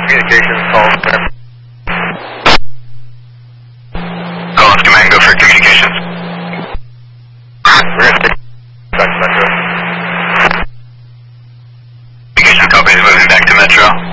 communications calls. Collins Command, go for communications. We're going to back to Metro. Communications company is moving back to Metro.